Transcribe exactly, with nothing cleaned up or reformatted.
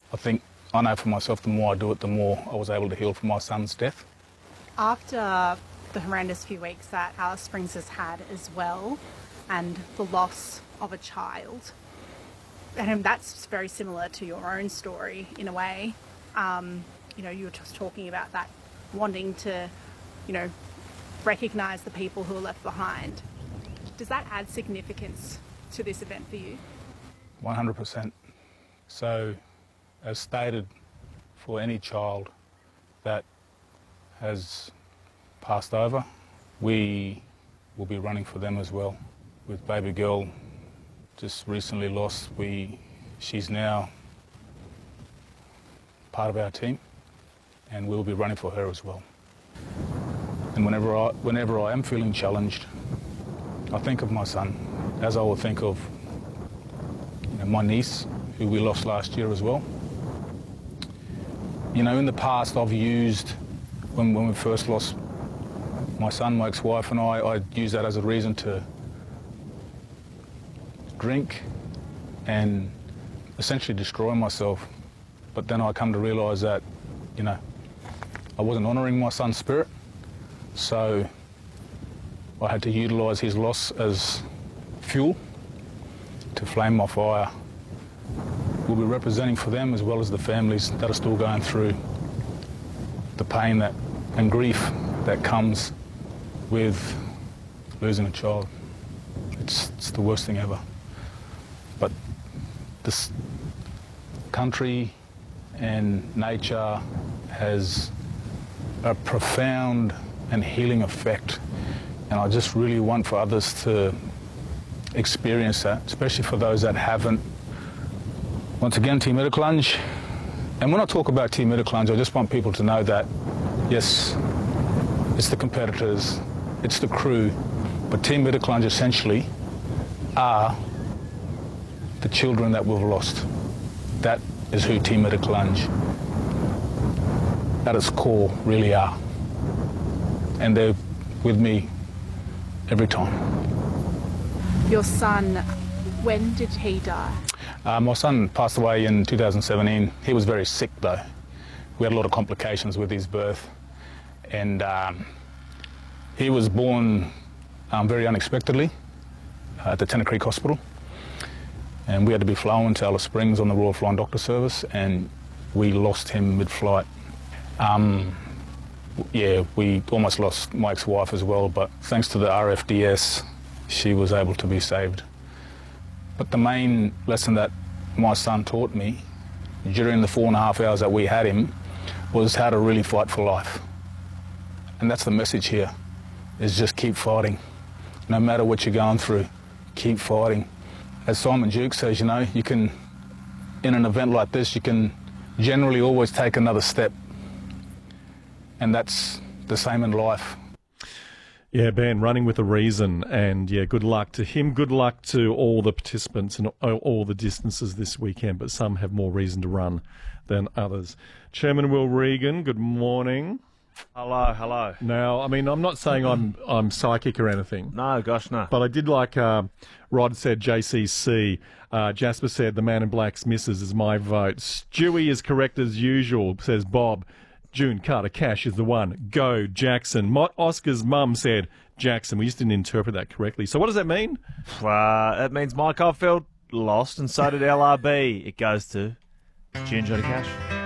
I think, I know for myself, the more I do it, the more I was able to heal from my son's death. After the horrendous few weeks that Alice Springs has had as well, and the loss of a child, and that's very similar to your own story in a way. Um, you know, you were just talking about that, wanting to, you know, recognise the people who are left behind. Does that add significance to this event for you? one hundred percent. So, as stated, for any child that has passed over, we will be running for them as well. With baby girl just recently lost, we, she's now part of our team, and we'll be running for her as well. And whenever I, whenever I am feeling challenged, I think of my son, as I will think of, you know, my niece, who we lost last year as well. You know, in the past I've used, when, when we first lost my son, my ex-wife and I, I used that as a reason to drink and essentially destroy myself. But then I come to realise that, you know, I wasn't honouring my son's spirit, so I had to utilise his loss as fuel to flame my fire. We'll be representing for them as well as the families that are still going through the pain that and grief that comes with losing a child. It's, it's the worst thing ever. But this country and nature has a profound and healing effect, and I just really want for others to experience that, especially for those that haven't. Once again, Team Middelklunge, and when I talk about Team Middelklunge, I just want people to know that, yes, it's the competitors, it's the crew, but Team Middelklunge essentially are the children that we've lost. That is who Team Middelklunge, at its core, really are. And they're with me every time. Your son, when did he die? Uh, my son passed away in two thousand seventeen. He was very sick though. We had a lot of complications with his birth, and um, he was born um, very unexpectedly uh, at the Tennant Creek Hospital, and we had to be flown to Alice Springs on the Royal Flying Doctor Service, and we lost him mid-flight. Um, yeah, we almost lost my ex-wife as well, but thanks to the R F D S, she was able to be saved. But the main lesson that my son taught me during the four and a half hours that we had him was how to really fight for life. And that's the message here, is just keep fighting. No matter what you're going through, keep fighting. As Simon Duke says, you know, you can, in an event like this, you can generally always take another step. And that's the same in life. Yeah, Ben, running with a reason, and yeah, good luck to him. Good luck to all the participants and all the distances this weekend, but some have more reason to run than others. Chairman Will Regan, good morning. Hello, hello. Now, I mean, I'm not saying I'm I'm psychic or anything. No, gosh, no. But I did like uh, Rod said J C C. Uh, Jasper said the Man in Black's misses is my vote. Stewie is correct as usual, says Bob. June Carter Cash is the one. Go, Jackson. My, Oscar's mum said Jackson. We just didn't interpret that correctly. So what does that mean? Uh, it means Mike Oldfield lost, and so did L R B. It goes to June Carter Cash.